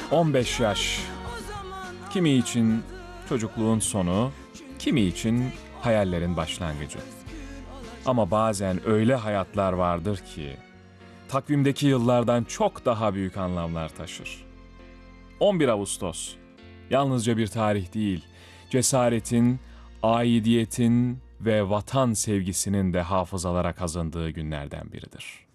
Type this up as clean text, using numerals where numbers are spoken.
15 yaş. Kimi için çocukluğun sonu, kimi için hayallerin başlangıcı. Ama bazen öyle hayatlar vardır ki takvimdeki yıllardan çok daha büyük anlamlar taşır. 11 Ağustos yalnızca bir tarih değil, cesaretin, aidiyetin ve vatan sevgisinin de hafızalara kazındığı günlerden biridir.